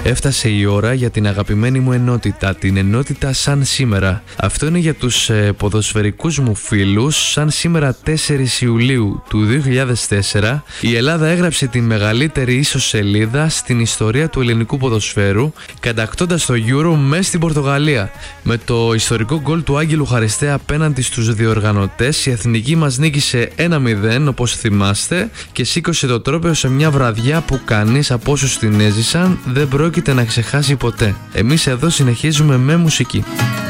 Έφτασε η ώρα για την αγαπημένη μου ενότητα, την ενότητα Σαν Σήμερα. Αυτό είναι για τους ποδοσφαιρικούς μου φίλους. Σαν σήμερα 4 Ιουλίου του 2004 η Ελλάδα έγραψε τη μεγαλύτερη ισοσελίδα στην ιστορία του ελληνικού ποδοσφαίρου, κατακτώντας το Euro μέσα στην Πορτογαλία. Με το ιστορικό γκολ του Άγγελου Χαριστέα απέναντι στους διοργανωτές, η εθνική μας νίκησε 1-0 όπως θυμάστε και σήκωσε το τρόπαιο σε μια βραδιά που κανείς από όσους την έζησαν δεν πρόκειται να ξεχάσει ποτέ. Εμείς εδώ συνεχίζουμε με μουσική.